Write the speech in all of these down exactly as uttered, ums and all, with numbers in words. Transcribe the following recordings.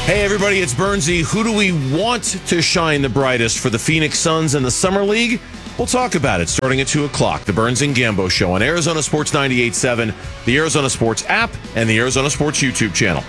Hey, everybody, it's Bernsey. Who do we want to shine the brightest for the Phoenix Suns in the Summer League? We'll talk about it starting at two o'clock. The Burns and Gambo Show on Arizona Sports ninety-eight point seven, the Arizona Sports app, and the Arizona Sports YouTube channel.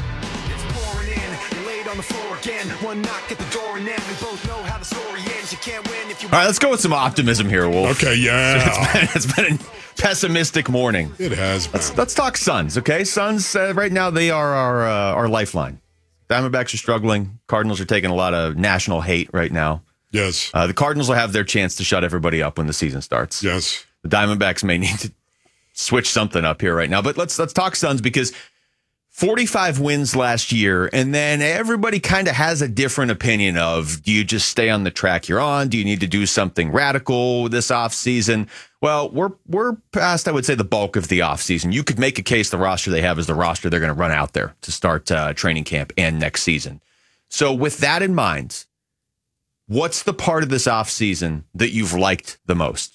All right, let's go with some optimism here, Wolf. Okay, yeah. It's been, it's been a pessimistic morning. It has been. Let's, let's talk Suns, okay? Suns, uh, right now, they are our, uh, our lifeline. Diamondbacks are struggling. Cardinals are taking a lot of national hate right now. Yes. Uh, the Cardinals will have their chance to shut everybody up when the season starts. Yes. The Diamondbacks may need to switch something up here right now. But let's let's talk Suns, because forty-five wins last year, and then everybody kind of has a different opinion of, do you just stay on the track you're on? Do you need to do something radical this offseason? Well, we're we're past, I would say, the bulk of the offseason. You could make a case the roster they have is the roster they're going to run out there to start uh, training camp and next season. So with that in mind, what's the part of this offseason that you've liked the most?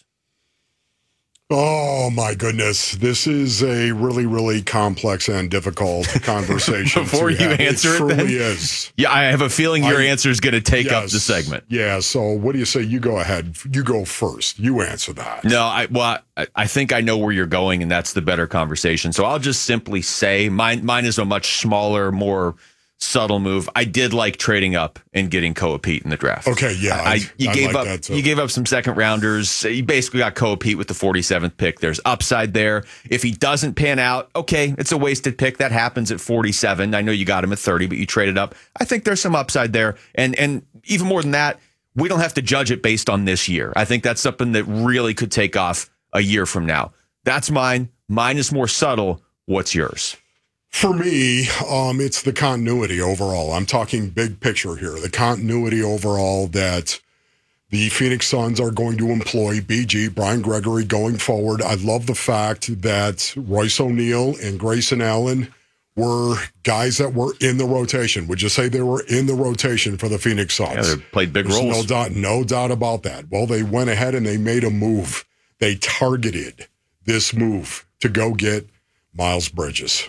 Oh, my goodness. This is a really, really complex and difficult conversation. Before you have. answer it, it then? truly is. Yeah, I have a feeling your I, answer is going to take yes, up the segment. Yeah, so what do you say? You go ahead. You go first. You answer that. No, I well, I, I think I know where you're going, and that's the better conversation. So I'll just simply say mine, mine is a much smaller, more subtle move. I did like trading up and getting Koa Pete in the draft. Okay, yeah. I, I, you I gave like up that too. you gave up some second rounders. You basically got Koa Pete with the forty-seventh pick. There's upside there. If he doesn't pan out, okay, it's a wasted pick. That happens at forty-seven. I know you got him at thirty, but you traded up. I think there's some upside there. And and even more than that, we don't have to judge it based on this year. I think that's something that really could take off a year from now. That's mine. Mine is more subtle. What's yours? For me, um, it's the continuity overall. I'm talking big picture here. The continuity overall that the Phoenix Suns are going to employ B G, Brian Gregory, going forward. I love the fact that Royce O'Neal and Grayson Allen were guys that were in the rotation. Would you say they were in the rotation for the Phoenix Suns? Yeah, they played big There's roles. No doubt, no doubt about that. Well, they went ahead and they made a move. They targeted this move to go get Miles Bridges.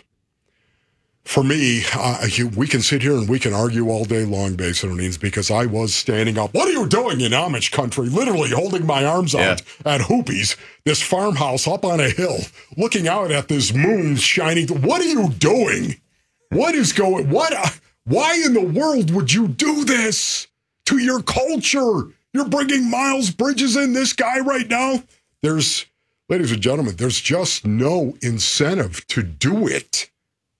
For me, uh, you, we can sit here and we can argue all day long, Basinonines, because I was standing up. What are you doing in Amish country? Literally holding my arms Yeah. out at Hoopie's, this farmhouse up on a hill, looking out at this moon shining. What are you doing? What is going? What? Uh, why in the world would you do this to your culture? You're bringing Miles Bridges in, this guy right now. There's, ladies and gentlemen, there's just no incentive to do it,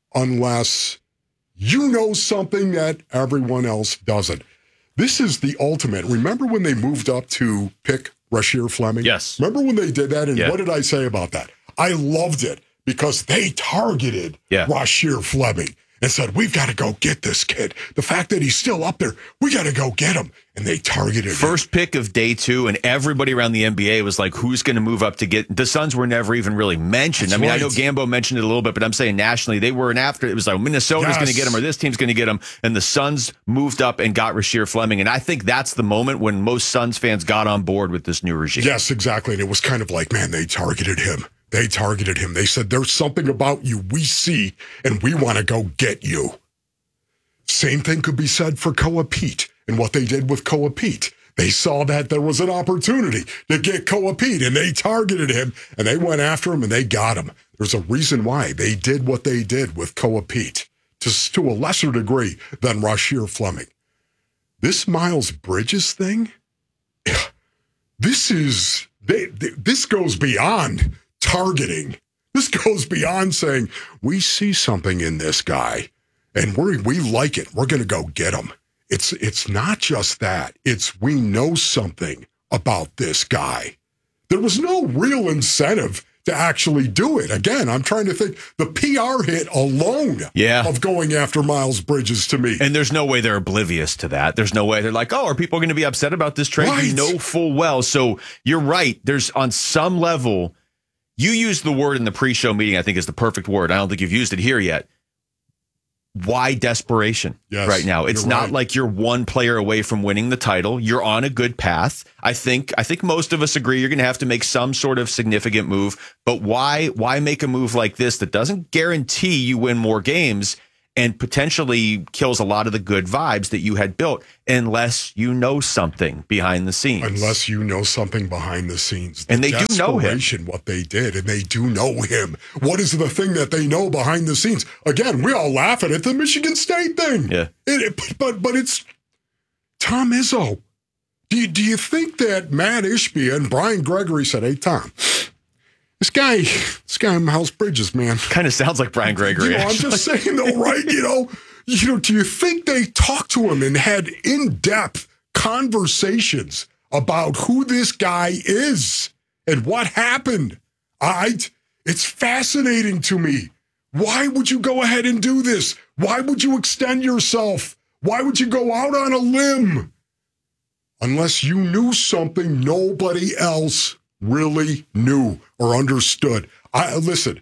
unless you know something that everyone else doesn't. This is the ultimate. Remember when they moved up to pick Rasheer Fleming? Yes. Remember when they did that? And Yeah. what did I say about that? I loved it because they targeted Yeah. Rasheer Fleming and said, we've got to go get this kid. The fact that he's still up there, we got to go get him. And they targeted him. First pick of day two, and everybody around the N B A was like, who's going to move up to get... The Suns were never even really mentioned. That's I mean, right. I know Gambo mentioned it a little bit, but I'm saying nationally, they weren't after. It was like, Minnesota's Yes. going to get him, or this team's going to get him, and the Suns moved up and got Rasheer Fleming, and I think that's the moment when most Suns fans got on board with this new regime. Yes, exactly. And it was kind of like, man, they targeted him. They targeted him. They said, there's something about you we see, and we want to go get you. Same thing could be said for Koa Pete and what they did with Koa Pete. They saw that there was an opportunity to get Koa Pete, and they targeted him, and they went after him, and they got him. There's a reason why they did what they did with Koa Pete, to, to a lesser degree than Rasheer Fleming. This Miles Bridges thing, this is, they, they, this goes beyond targeting. This goes beyond saying, we see something in this guy, and we we like it. We're going to go get him. It's it's not just that. It's we know something about this guy. There was no real incentive to actually do it. Again, I'm trying to think. The P R hit alone Yeah. of going after Miles Bridges to me. And there's no way they're oblivious to that. There's no way they're like, oh, are people going to be upset about this trade? Right. You know full well. So you're right. There's on some level, you used the word in the pre-show meeting, I think is the perfect word. I don't think you've used it here yet. Why desperation Yes, right now? It's you're not right. like you're one player away from winning the title. You're on a good path. I think I think most of us agree you're going to have to make some sort of significant move. But why why make a move like this that doesn't guarantee you win more games and potentially kills a lot of the good vibes that you had built unless you know something behind the scenes. Unless you know something behind the scenes. The and they do know him. What they did, and they do know him. What is the thing that they know behind the scenes? Again, we all laugh at it, the Michigan State thing. Yeah. It, it, but but it's Tom Izzo. Do you, do you think that Matt Ishbia and Brian Gregory said, hey, Tom, this guy, this guy Miles Bridges, man. Kind of sounds like Brian Gregory. You know, I'm just saying, though, right? You know, you know, do you think they talked to him and had in-depth conversations about who this guy is and what happened? I, it's fascinating to me. Why would you go ahead and do this? Why would you extend yourself? Why would you go out on a limb? Unless you knew something nobody else really knew or understood. I listen,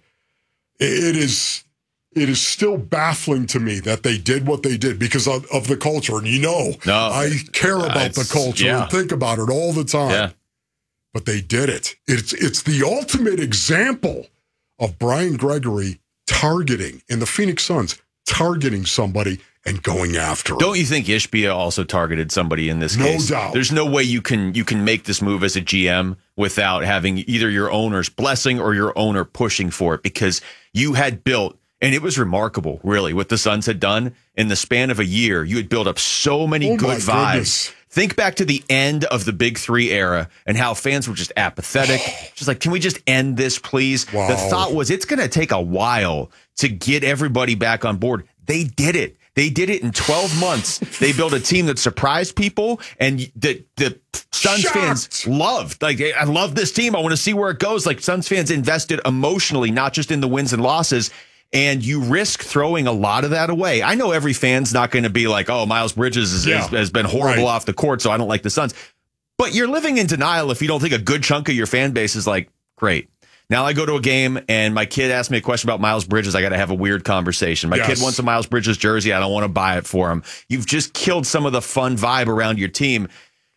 it is it is still baffling to me that they did what they did because of, of the culture. And you know, no, I care about uh, the culture yeah. and think about it all the time. Yeah. But they did it. It's it's the ultimate example of Brian Gregory targeting and the Phoenix Suns targeting somebody and going after him. Don't you think Ishbia also targeted somebody in this no case? No doubt. There's no way you can you can make this move as a G M without having either your owner's blessing or your owner pushing for it, because you had built, and it was remarkable, really, what the Suns had done in the span of a year. You had built up so many oh good vibes. Goodness. Think back to the end of the Big Three era and how fans were just apathetic. Just like, can we just end this, please? Wow. The thought was it's going to take a while to get everybody back on board. They did it. They did it in twelve months. They built a team that surprised people, and the the Suns Shocked. fans loved. Like, I love this team. I want to see where it goes. Like, Suns fans invested emotionally, not just in the wins and losses. And you risk throwing a lot of that away. I know every fan's not going to be like, oh, Miles Bridges is, yeah, has, has been horrible right. off the court, so I don't like the Suns. But you're living in denial if you don't think a good chunk of your fan base is like, great. Now I go to a game and my kid asks me a question about Miles Bridges. I got to have a weird conversation. My yes. kid wants a Miles Bridges jersey. I don't want to buy it for him. You've just killed some of the fun vibe around your team.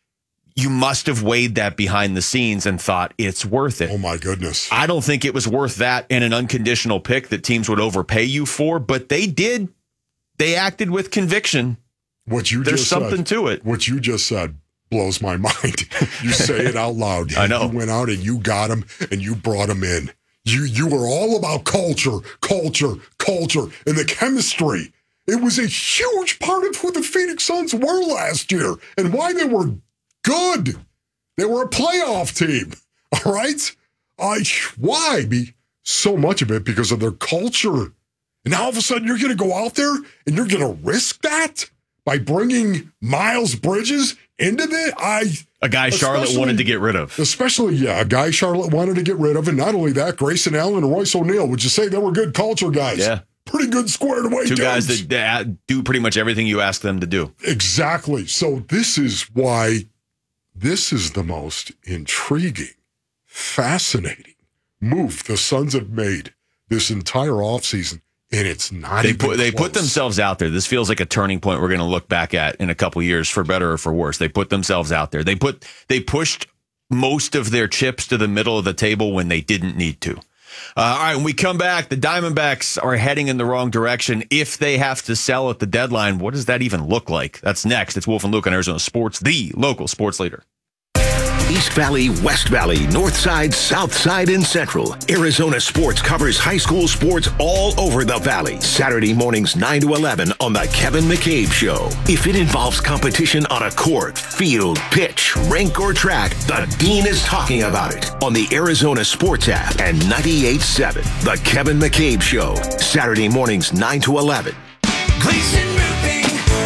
You must have weighed that behind the scenes and thought it's worth it. Oh, my goodness. I don't think it was worth that in an unconditional pick that teams would overpay you for, but they did. They acted with conviction. What you There's just something said, to it. What you just said blows my mind. You say it out loud. I know. You went out and you got him and you brought him in. You you were all about culture, culture, culture, and the chemistry. It was a huge part of who the Phoenix Suns were last year and why they were good. They were a playoff team. All right? I why? Be so much of it because of their culture. And now all of a sudden you're going to go out there and you're going to risk that by bringing Miles Bridges into the I a guy Charlotte wanted to get rid of. Especially, yeah, a guy Charlotte wanted to get rid of. And not only that, Grayson Allen and Royce O'Neal, would you say they were good culture guys? Yeah. Pretty good squared away Two dudes. guys that, that do pretty much everything you ask them to do. Exactly. So this is why this is the most intriguing, fascinating move the Suns have made this entire offseason. And it's not they even put they close. put themselves out there. This feels like a turning point we're going to look back at in a couple years, for better or for worse. They put themselves out there. They put they pushed most of their chips to the middle of the table when they didn't need to. Uh, all right, when we come back, the Diamondbacks are heading in the wrong direction. If they have to sell at the deadline, what does that even look like? That's next. It's Wolf and Luke on Arizona Sports, the local sports leader. East Valley, West Valley, North Side, South Side, and Central. Arizona Sports covers high school sports all over the Valley. Saturday mornings nine to eleven on The Kevin McCabe Show. If it involves competition on a court, field, pitch, rink, or track, the Dean is talking about it on the Arizona Sports app and ninety-eight point seven. The Kevin McCabe Show. Saturday mornings nine to eleven. Gleason Roofing.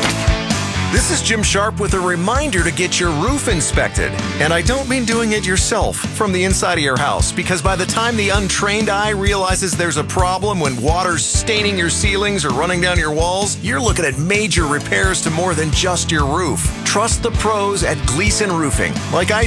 This is Jim Sharp with a reminder to get your roof inspected. And I don't mean doing it yourself from the inside of your house, because by the time the untrained eye realizes there's a problem when water's staining your ceilings or running down your walls, you're looking at major repairs to more than just your roof. Trust the pros at Gleason Roofing, like I did.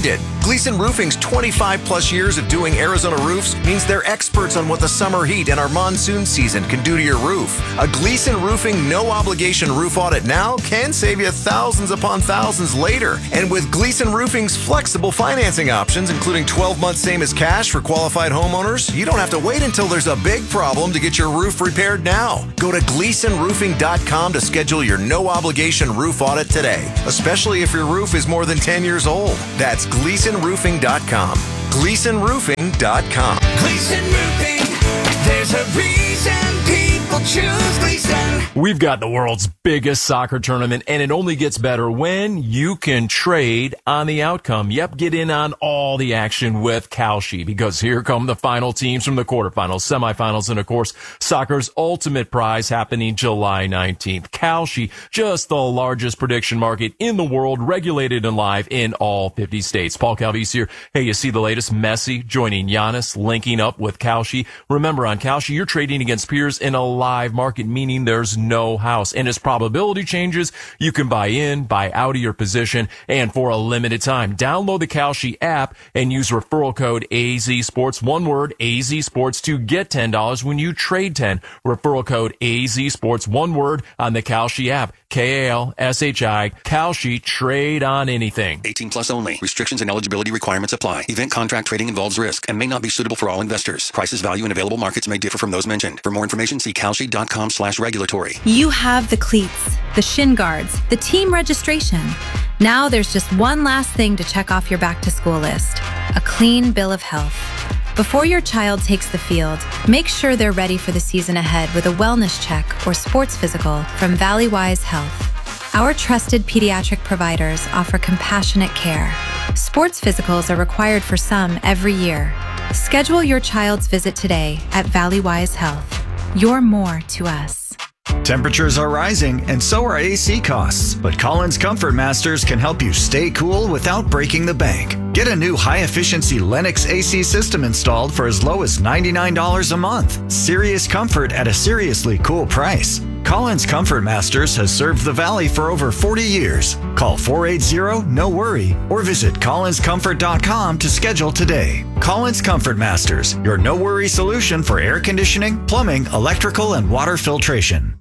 Gleason Roofing's twenty-five plus years of doing Arizona roofs means they're experts on what the summer heat and our monsoon season can do to your roof. A Gleason Roofing no-obligation roof audit now can save you thousands upon thousands later. And with Gleason Roofing's flexible financing options, including twelve months same as cash for qualified homeowners, you don't have to wait until there's a big problem to get your roof repaired now. Go to gleason roofing dot com to schedule your no-obligation roof audit today, especially if your roof is more than ten years old. That's gleason roofing dot com. gleason roofing dot com. Gleason Roofing, there's a reason people choose Gleason. We've got the world's biggest soccer tournament, and it only gets better when you can trade on the outcome. Yep, get in on all the action with Kalshi, because here come the final teams from the quarterfinals, semifinals, and of course, soccer's ultimate prize happening July nineteenth. Kalshi, just the largest prediction market in the world, regulated and live in all fifty states. Paul Calvise here. Hey, you see the latest? Messi joining Giannis, linking up with Kalshi. Remember, on Kalshi, you're trading against peers in a live market, meaning there's no house. And as probability changes, you can buy in, buy out of your position, and for a limited time. Download the Kalshi app and use referral code A Z Sports, one word, A Z Sports, to get ten dollars when you trade ten. Referral code A Z Sports, one word, on the Kalshi app. K A L S H I, Kalshi, trade on anything. eighteen plus only. Restrictions and eligibility requirements apply. Event contract trading involves risk and may not be suitable for all investors. Prices, value, and available markets may differ from those mentioned. For more information, see kalshi dot com slash regulatory. You have the cleats, the shin guards, the team registration. Now there's just one last thing to check off your back to school list: a clean bill of health. Before your child takes the field, make sure they're ready for the season ahead with a wellness check or sports physical from Valleywise Health. Our trusted pediatric providers offer compassionate care. Sports physicals are required for some every year. Schedule your child's visit today at Valleywise Health. You're more to us. Temperatures are rising, and so are A C costs. But Collins Comfort Masters can help you stay cool without breaking the bank. Get a new high-efficiency Lennox A C system installed for as low as ninety-nine dollars a month. Serious comfort at a seriously cool price. Collins Comfort Masters has served the Valley for over forty years. Call four eight zero, N O worry or visit collins comfort dot com to schedule today. Collins Comfort Masters, your no-worry solution for air conditioning, plumbing, electrical, and water filtration.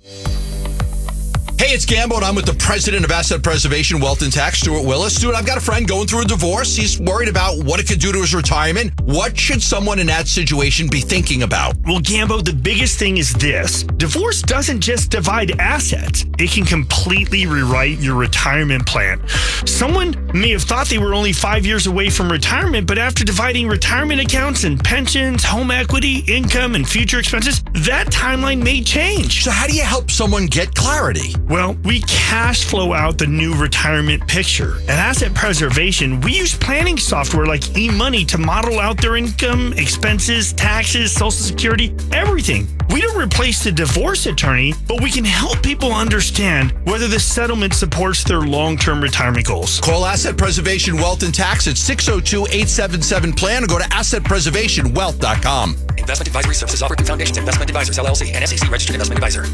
Hey, it's Gambo, and I'm with the president of Asset Preservation, Wealth and Tax, Stuart Willis. Stuart, I've got a friend going through a divorce. He's worried about what it could do to his retirement. What should someone in that situation be thinking about? Well, Gambo, the biggest thing is this. Divorce doesn't just divide assets. It can completely rewrite your retirement plan. Someone may have thought they were only five years away from retirement, but after dividing retirement accounts and pensions, home equity, income, and future expenses, that timeline may change. So how do you help someone get clarity? Well, we cash flow out the new retirement picture. At Asset Preservation, we use planning software like eMoney to model out their income, expenses, taxes, Social Security, everything. We don't replace the divorce attorney, but we can help people understand whether the settlement supports their long-term retirement goals. Call Asset Preservation Wealth and Tax at six oh two, eight seven seven, plan or go to asset preservation wealth dot com. Investment advisory services offered through Foundations Investment Advisors, L L C, and S E C registered investment advisor.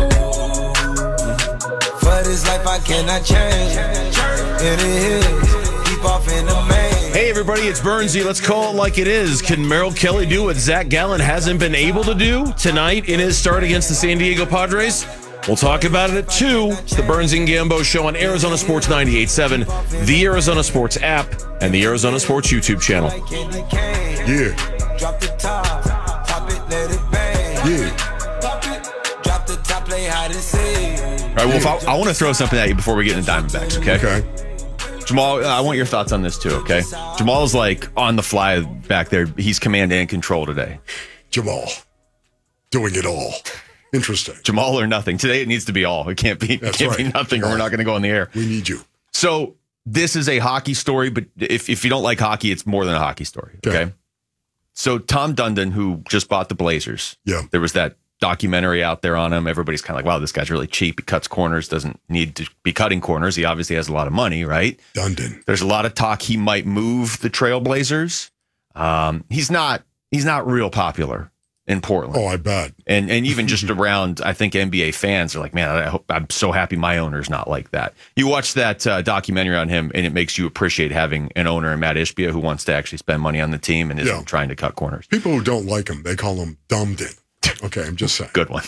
For this life I cannot change. It is. Keep off in the main. Hey everybody, it's Bernsey. Let's call it like it is. Can Merrill Kelly do what Zach Gallen hasn't been able to do tonight in his start against the San Diego Padres? We'll talk about it at two. It's the Burns and Gambo Show on Arizona Sports ninety-eight point seven, the Arizona Sports app, and the Arizona Sports YouTube channel. Yeah. Drop the top, pop it, let it bang. Yeah. Pop it, drop the top, play hide and seek. All right, Wolf, I, I want to throw something at you before we get into Diamondbacks, okay? Okay. Jamal, I want your thoughts on this too, okay? Jamal's like on the fly back there. He's command and control today. Jamal. Doing it all. Interesting. Jamal or nothing. Today it needs to be all. It can't be, it can't right. be nothing or we're not going to go on the air. We need you. So this is a hockey story, but if, if you don't like hockey, it's more than a hockey story, okay? okay? So Tom Dundon, who just bought the Blazers, yeah. there was that documentary out there on him. Everybody's kind of like, wow, this guy's really cheap. He cuts corners, doesn't need to be cutting corners. He obviously has a lot of money, right? Dundon. There's a lot of talk he might move the Trailblazers. Um, he's not he's not real popular in Portland. Oh, I bet. And and even just around, I think N B A fans are like, man, I hope, I'm so happy my owner's not like that. You watch that uh, documentary on him, and it makes you appreciate having an owner in Matt Ishbia who wants to actually spend money on the team and isn't Yeah. trying to cut corners. People who don't like him, they call him dumbed in. Okay, I'm just saying. Good one.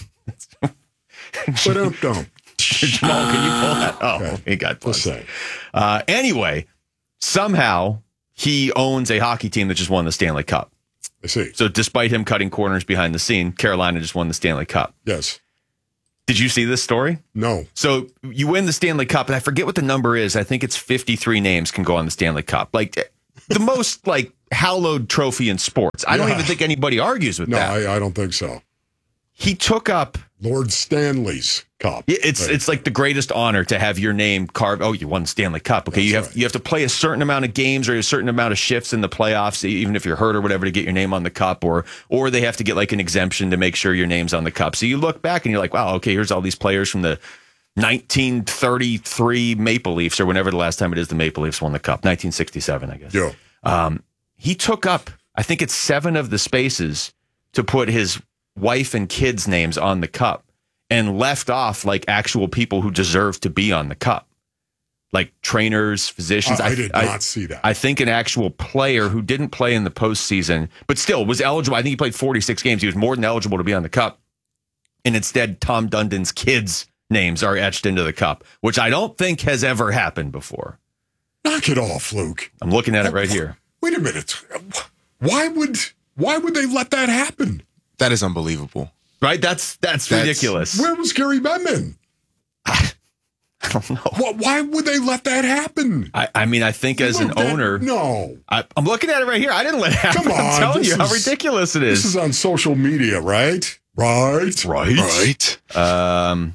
But I'm dumb. Jamal, can you pull that? Oh, Okay. he got Just plugged. saying. Uh, anyway, somehow he owns a hockey team that just won the Stanley Cup. I see. So despite him cutting corners behind the scene, Carolina just won the Stanley Cup. Yes. Did you see this story? No. So you win the Stanley Cup, and I forget what the number is. I think it's fifty-three names can go on the Stanley Cup. Like the most like hallowed trophy in sports. I don't Yeah. even think anybody argues with No, that. I, I don't think so. He took up Lord Stanley's Cup. Yeah, It's Right. it's like the greatest honor to have your name carved. Oh, you won the Stanley Cup. Okay, That's you have right. you have to play a certain amount of games or a certain amount of shifts in the playoffs, even if you're hurt or whatever, to get your name on the cup, or or they have to get like an exemption to make sure your name's on the cup. So you look back and you're like, wow, okay, here's all these players from the nineteen thirty-three Maple Leafs, or whenever the last time it is the Maple Leafs won the cup, nineteen sixty-seven, I guess. Yeah. Um, he took up, I think it's seven of the spaces to put his wife and kids' names on the cup, and left off like actual people who deserve to be on the cup, like trainers, physicians. I, I did not see that. I think an actual player who didn't play in the postseason, but still was eligible. I think he played forty-six games. He was more than eligible to be on the cup. And instead, Tom Dundon's kids' names are etched into the cup, which I don't think has ever happened before. Knock it off, Luke. I'm looking at it right here. Wait a minute. Why would why would they let that happen? That is unbelievable. Right? That's that's, That's- ridiculous. Where was Gary Bettman? I don't know. Why, why would they let that happen? I, I mean, I think as an Look, that- owner, no. I, I'm looking at it right here. I didn't let it happen. Come on. I'm telling this you how is- ridiculous it is. This is on social media, right? Right. Right. Right. Um,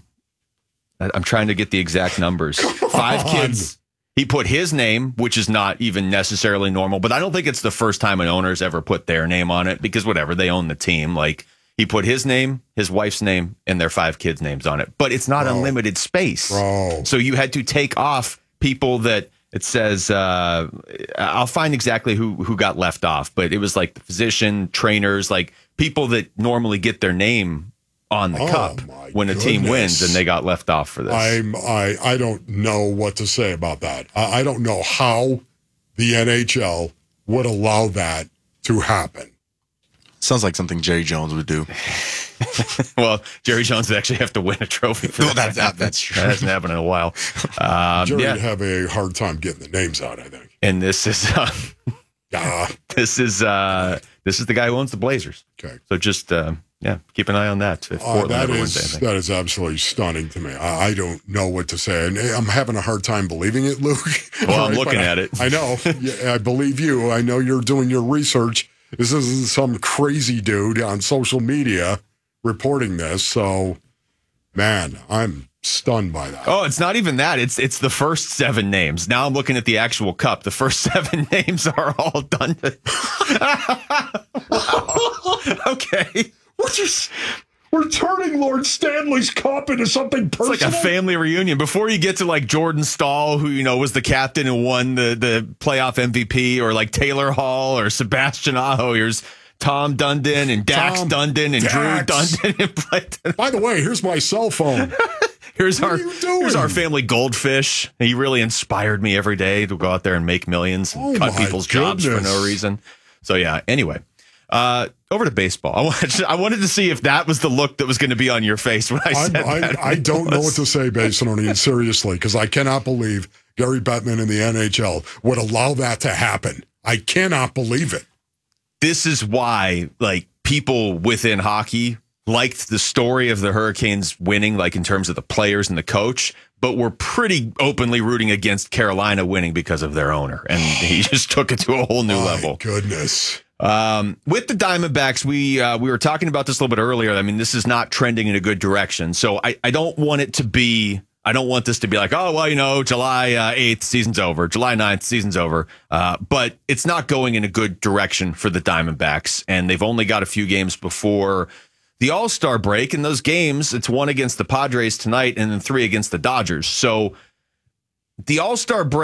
I- I'm trying to get the exact numbers. Five on. kids. He put his name, which is not even necessarily normal, but I don't think it's the first time an owner's ever put their name on it, because whatever, they own the team. Like, he put his name, his wife's name, and their five kids' names on it. But it's not Bro. unlimited space. Bro. So you had to take off people that it says, uh, I'll find exactly who, who got left off, but it was like the physician, trainers, like people that normally get their name on the Oh, cup my when a team goodness. wins, and they got left off for this. I'm I I don't know what to say about that. I, I don't know how the N H L would allow that to happen. Sounds like something Jerry Jones would do. Well, Jerry Jones would actually have to win a trophy for No, that. that- that- that's true. That hasn't happened in a while. Um, Jerry yeah, would have a hard time getting the names out, I think. and this is uh, Ah, this is uh, this is the guy who owns the Blazers. okay. So just uh, yeah, keep an eye on that. If Uh, Portland that ever wins is anything. that is absolutely stunning to me. I, I don't know what to say, and I'm having a hard time believing it, Luke. Well, All I'm looking but at I, it. I know. Yeah, I believe you. I know you're doing your research. This isn't some crazy dude on social media reporting this. So, man, I'm stunned by that. Oh, it's not even that. It's it's the first seven names. Now I'm looking at the actual cup. The first seven names are all done. Okay. We're just we're turning Lord Stanley's Cup into something personal. It's like a family reunion. Before you get to like Jordan Stahl, who, you know, was the captain and won the, the playoff M V P, or like Taylor Hall or Sebastian Aho, here's Tom Dundon and Dax Tom Dundon and Dax. Drew Dundon. And Blake- By the way, here's my cell phone. here's What our are you doing? here's our family goldfish. He really inspired me every day to go out there and make millions and Oh cut my people's jobs for no goodness. reason. So yeah, anyway. Uh, over to baseball. I wanted, I wanted to see if that was the look that was going to be on your face when I I'm, said I, that. I don't know It what was- to say, Basinonian, seriously, because I cannot believe Gary Bettman in the N H L would allow that to happen. I cannot believe it. This is why, like, people within hockey liked the story of the Hurricanes winning, like in terms of the players and the coach, but were pretty openly rooting against Carolina winning because of their owner. And he just took it to a whole new My level. goodness. Um, with the Diamondbacks, we uh, we were talking about this a little bit earlier. I mean, this is not trending in a good direction. So I, I don't want it to be, I don't want this to be like, oh, well, you know, July uh, eighth, season's over. July ninth, season's over. Uh, but it's not going in a good direction for the Diamondbacks. And they've only got a few games before the All-Star break. And those games, it's one against the Padres tonight and then three against the Dodgers. So the All-Star break,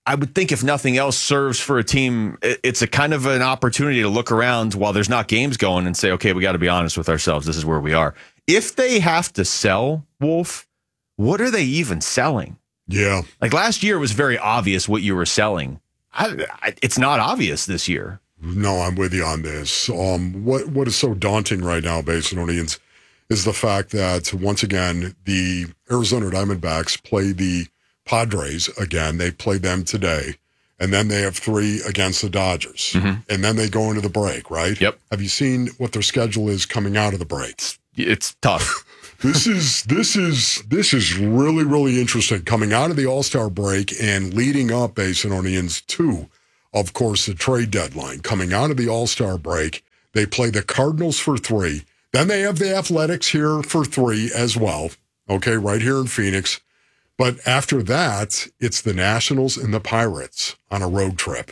I would think if nothing else serves for a team, it's a kind of an opportunity to look around while there's not games going and say, okay, we got to be honest with ourselves. This is where we are. If they have to sell, Wolf, what are they even selling? Yeah. Like last year, it was very obvious what you were selling. I, I, it's not obvious this year. No, I'm with you on this. Um, what What is so daunting right now, Basinonians, is the fact that, once again, the Arizona Diamondbacks play the Padres again. They play them today. And then they have three against the Dodgers. Mm-hmm. And then they go into the break, right? Yep. Have you seen what their schedule is coming out of the breaks? It's tough. This is this is this is really, really interesting. Coming out of the All-Star break and leading up, Basinonians, to, of course, the trade deadline. Coming out of the All-Star break, they play the Cardinals for three. Then they have the Athletics here for three as well. Okay, right here in Phoenix. But after that, it's the Nationals and the Pirates on a road trip.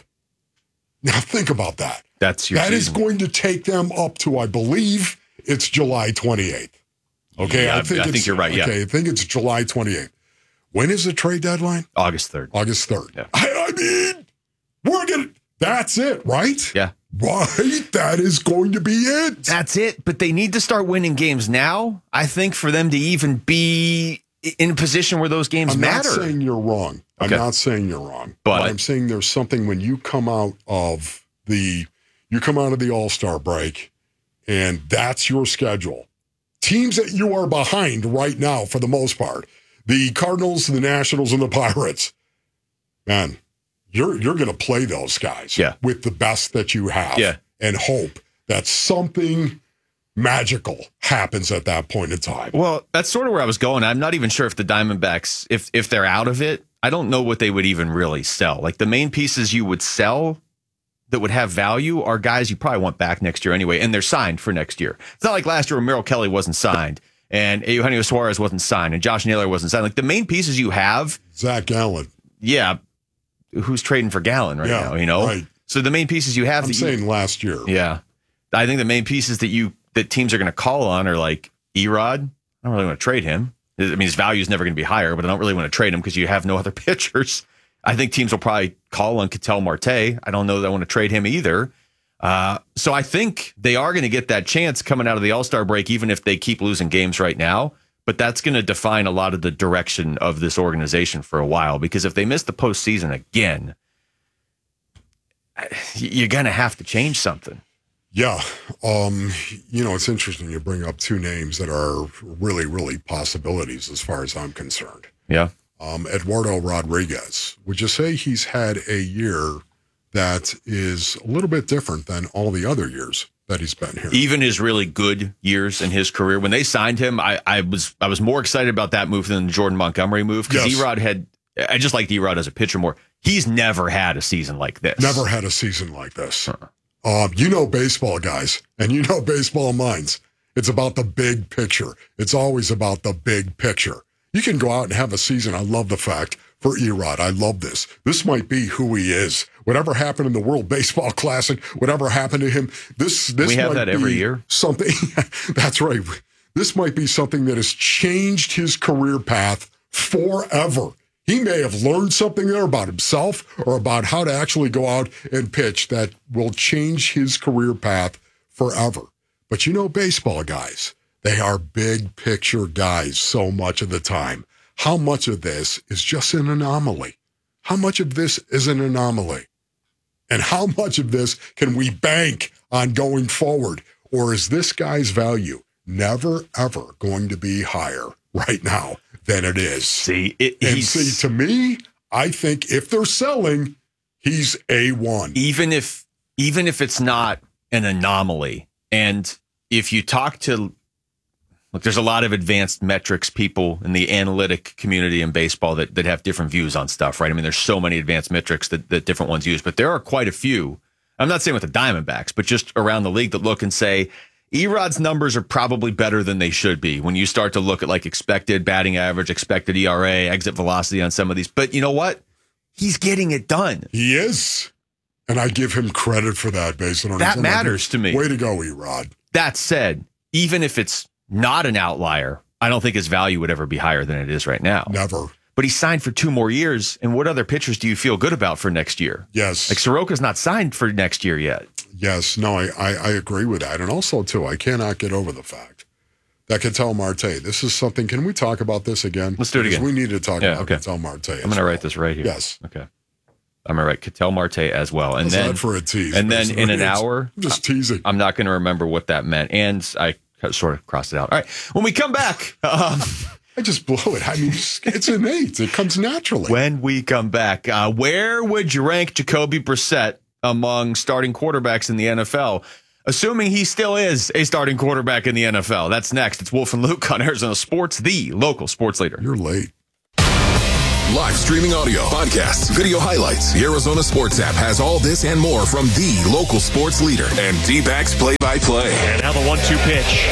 Now think about that. That's your That is season. going to take them up to, I believe, it's July twenty-eighth. Okay, Yeah, I think I think it's, you're right, yeah. Okay, I think it's July twenty-eighth. When is the trade deadline? August third. August third. Yeah. I, I mean, we're gonna. That's it, right? Yeah. Right. That is going to be it. That's it. But they need to start winning games now, I think, for them to even be in a position where those games I'm matter. not saying you're wrong. I'm Okay. not saying you're wrong. But- I'm saying there's something when you come out of the you come out of the All-Star break and that's your schedule. Teams that you are behind right now for the most part. The Cardinals, the Nationals, and the Pirates. Man, you're you're gonna play those guys Yeah. with the best that you have Yeah. and hope that something magical happens at that point in time. Well, that's sort of where I was going. I'm not even sure if the Diamondbacks, if if they're out of it, I don't know what they would even really sell. Like the main pieces you would sell that would have value are guys you probably want back next year anyway, and they're signed for next year. It's not like last year when Merrill Kelly wasn't signed and Eugenio Suarez wasn't signed and Josh Naylor wasn't signed. Like the main pieces you have, Zach Gallen. yeah, who's trading for Gallon right Yeah, now, you know? right. So the main pieces you have I'm that you- saying last year. yeah. I think the main pieces that you that teams are going to call on are like Erod. I don't really want to trade him. I mean, his value is never going to be higher, but I don't really want to trade him because you have no other pitchers. I think teams will probably call on Ketel Marte. I don't know that I want to trade him either. Uh, so I think they are going to get that chance coming out of the All-Star break, even if they keep losing games right now. But that's going to define a lot of the direction of this organization for a while, because if they miss the postseason again, you're going to have to change something. Yeah. Um, you know, it's interesting you bring up two names that are really, really possibilities as far as I'm concerned. Yeah. Um, Eduardo Rodriguez. Would you say he's had a year that is a little bit different than all the other years that he's been here? Even his really good years in his career, when they signed him, I, I was I was more excited about that move than the Jordan Montgomery move, because Yes. Erod had, I just liked Erod as a pitcher more. He's never had a season like this. Never had a season like this. Um, you know baseball, guys, and you know baseball minds. It's about the big picture. It's always about the big picture. You can go out and have a season. I love the fact for Erod. I love this. This might be who he is. Whatever happened in the World Baseball Classic, whatever happened to him, this this We have might that every be year. Something. That's right. This might be something that has changed his career path forever. He may have learned something there about himself or about how to actually go out and pitch that will change his career path forever. But you know, baseball guys, they are big picture guys so much of the time. How much of this is just an anomaly? How much of this is an anomaly? And how much of this can we bank on going forward? Or is this guy's value never, ever going to be higher right now than it is? See, it, and he's, see, to me, I think if they're selling, he's A one. even if even if it's not an anomaly, and if you talk to, look, there's a lot of advanced metrics people in the analytic community in baseball that, that have different views on stuff, right? I mean, there's so many advanced metrics that, that different ones use, but there are quite a few. I'm not saying with the Diamondbacks, but just around the league that look and say, Erod's numbers are probably better than they should be when you start to look at like expected batting average, expected E R A, exit velocity on some of these. But you know what? He's getting it done. He is. And I give him credit for that based on That his- matters to me. Way to go, Erod. That said, even if it's not an outlier, I don't think his value would ever be higher than it is right now. Never. but he signed for two more years. And what other pitchers do you feel good about for next year? Yes. Like Soroka's not signed for next year yet. Yes. No, I, I, I agree with that. And also, too, I cannot get over the fact that Ketel Marte, this is something, can we talk about this again? Let's do it Because again. we need to talk Yeah, about okay. Ketel Marte. I'm going to write this right here. Yes. Okay. I'm going to write Ketel Marte as well. And How's then that for a tease? And then in an It's- hour, I'm just teasing. I'm not going to remember what that meant. And I sort of crossed it out. All right. When we come back, um, I just blow it. I mean, it's, it's innate. It comes naturally. When we come back, uh, where would you rank Jacoby Brissett among starting quarterbacks in the N F L? Assuming he still is a starting quarterback in the N F L. That's next. It's Wolf and Luke on Arizona Sports, the local sports leader. You're late. Live streaming audio, podcasts, video highlights. The Arizona Sports app has all this and more from the local sports leader and D-backs play-by-play. And now the one two pitch.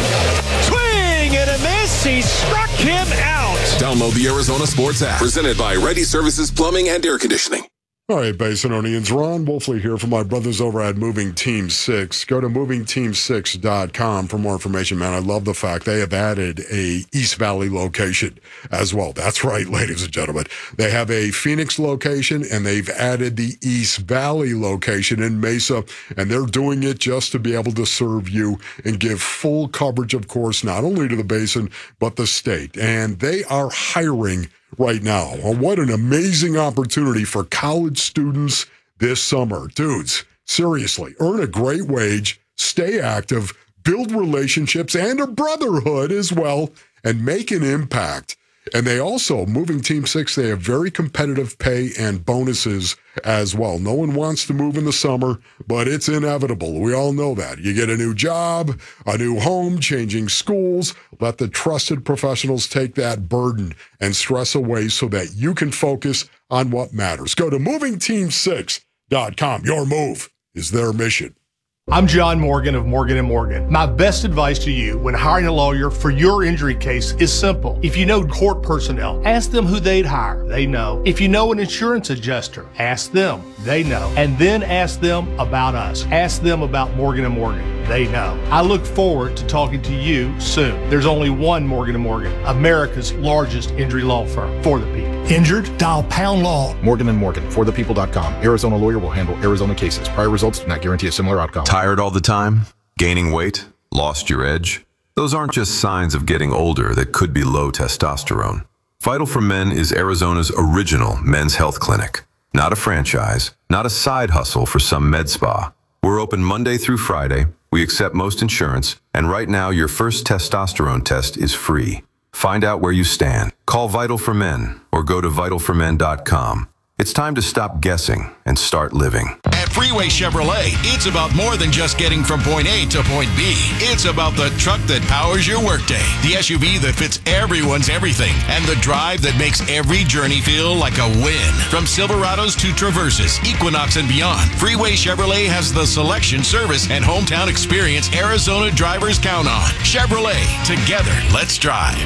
Swing and a miss. He struck him out. Download the Arizona Sports app. Presented by Ready Services Plumbing and Air Conditioning. All right, Basinonians, Ron Wolfley here from my brothers over at Moving Team six. Go to moving team six dot com for more information, man. I love the fact they have added a East Valley location as well. That's right, ladies and gentlemen. They have a Phoenix location, and they've added the East Valley location in Mesa, and they're doing it just to be able to serve you and give full coverage, of course, not only to the Basin, but the state. And they are hiring right now. Well, what an amazing opportunity for college students this summer. Dudes, seriously, earn a great wage, stay active, build relationships and a brotherhood as well, and make an impact. And they also, Moving Team six, they have very competitive pay and bonuses as well. No one wants to move in the summer, but it's inevitable. We all know that. You get a new job, a new home, changing schools. Let the trusted professionals take that burden and stress away so that you can focus on what matters. Go to moving team six dot com. Your move is their mission. I'm John Morgan of Morgan and Morgan. My best advice to you when hiring a lawyer for your injury case is simple. If you know court personnel, ask them who they'd hire. They know. If you know an insurance adjuster, ask them. They know. And then ask them about us. Ask them about Morgan and Morgan. They know. I look forward to talking to you soon. There's only one Morgan and Morgan, America's largest injury law firm for the people. Injured? Dial pound law. Morgan and Morgan, for the people dot com. Arizona lawyer will handle Arizona cases. Prior results do not guarantee a similar outcome. Tired all the time? Gaining weight? Lost your edge? Those aren't just signs of getting older that could be low testosterone. Vital for Men is Arizona's original men's health clinic. Not a franchise, not a side hustle for some med spa. We're open Monday through Friday. We accept most insurance, and right now your first testosterone test is free. Find out where you stand. Call Vital for Men or go to vital for men dot com. It's time to stop guessing and start living. At Freeway Chevrolet, it's about more than just getting from point A to point B. It's about the truck that powers your workday, the S U V that fits everyone's everything, and the drive that makes every journey feel like a win. From Silverados to Traverses, Equinox, and beyond, Freeway Chevrolet has the selection, service, and hometown experience Arizona drivers count on. Chevrolet, together, let's drive.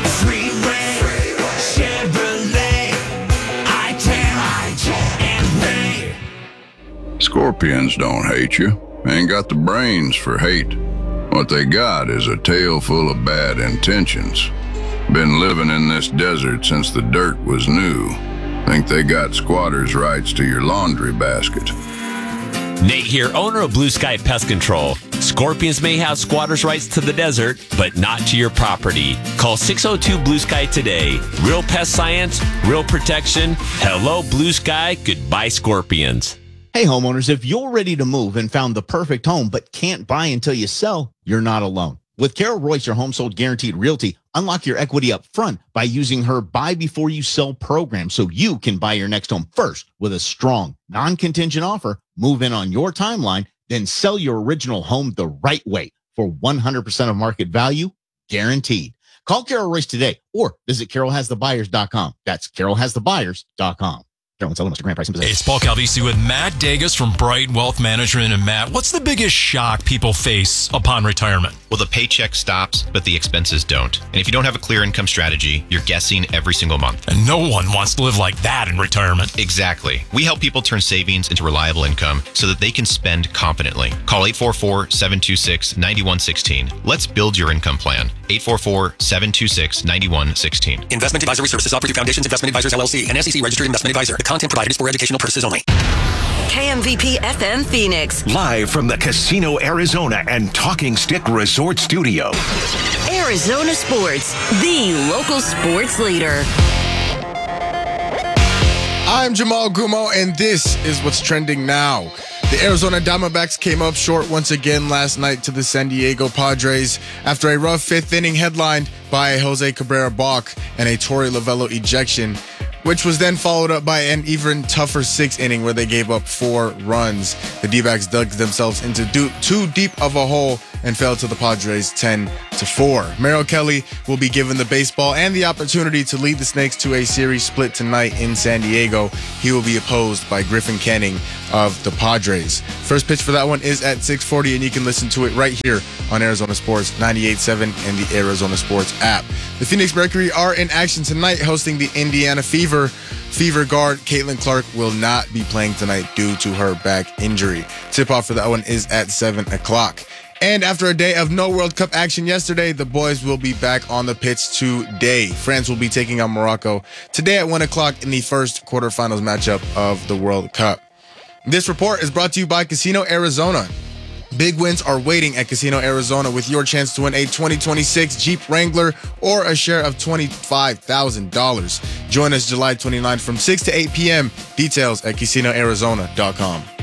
Freeway Chevrolet. Scorpions don't hate you. Ain't got the brains for hate. What they got is a tail full of bad intentions. Been living in this desert since the dirt was new. Think they got squatters' rights to your laundry basket. Nate here, owner of Blue Sky Pest Control. Scorpions may have squatters' rights to the desert, but not to your property. Call six oh two Blue Sky today. Real pest science, real protection. Hello, Blue Sky. Goodbye, Scorpions. Hey, homeowners, if you're ready to move and found the perfect home but can't buy until you sell, you're not alone. With Carol Royce, your home sold guaranteed realty, unlock your equity up front by using her buy before you sell program so you can buy your next home first with a strong, non-contingent offer, move in on your timeline, then sell your original home the right way for one hundred percent of market value, guaranteed. Call Carol Royce today or visit carol has the buyers dot com. That's carol has the buyers dot com. Mister Grant Price and Hey, it's Paul Calvisi with Matt Dagas from Bright Wealth Management. And Matt, what's the biggest shock people face upon retirement? Well, the paycheck stops, but the expenses don't. And if you don't have a clear income strategy, you're guessing every single month. And no one wants to live like that in retirement. Exactly. We help people turn savings into reliable income so that they can spend confidently. Call eight four four, seven two six, nine one one six. Let's build your income plan. eight four four, seven two six, nine one one six. Investment advisory services offered through Foundations Investment Advisors, L L C, an S E C registered investment advisor. The content provided is for educational purposes only. K M V P F M Phoenix. Live from the Casino Arizona and Talking Stick Resort Studio. Arizona Sports, the local sports leader. I'm Jamal Gumo, and this is what's trending now. The Arizona Diamondbacks came up short once again last night to the San Diego Padres after a rough fifth inning headlined by a Jose Cabrera balk and a Torey Lovello ejection, which was then followed up by an even tougher sixth inning where they gave up four runs. The D-backs dug themselves into do- too deep of a hole and fell to the Padres ten to four. Merrill Kelly will be given the baseball and the opportunity to lead the Snakes to a series split tonight in San Diego. He will be opposed by Griffin Canning of the Padres. First pitch for that one is at six forty, and you can listen to it right here on Arizona Sports ninety-eight point seven and the Arizona Sports app. The Phoenix Mercury are in action tonight hosting the Indiana Fever. Fever guard Caitlin Clark will not be playing tonight due to her back injury. Tip-off for that one is at seven o'clock. And after a day of no World Cup action yesterday, the boys will be back on the pitch today. France will be taking on Morocco today at one o'clock in the first quarterfinals matchup of the World Cup. This report is brought to you by Casino Arizona. Big wins are waiting at Casino Arizona with your chance to win a twenty twenty-six Jeep Wrangler or a share of twenty-five thousand dollars. Join us July twenty-ninth from six to eight p.m. Details at casino arizona dot com.